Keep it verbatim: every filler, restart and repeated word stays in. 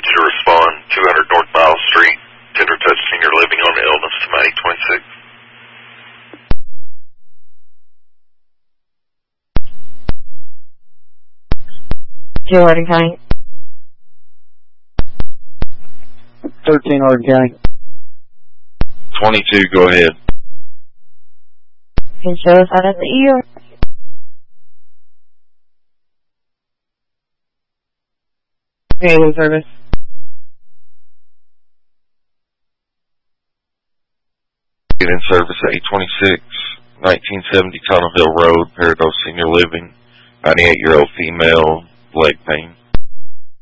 you to respond. two hundred North Miles Street, Tender Touch Senior Living on illness to May twenty-sixth. Joe Hardin County. thirteen Hardin County. twenty-two, go ahead. Can show us out at the E R. Ambulance service. Get in service at eight twenty-six, nineteen seventy Connellville Road, Parados Senior Living, ninety-eight-year-old female, leg pain.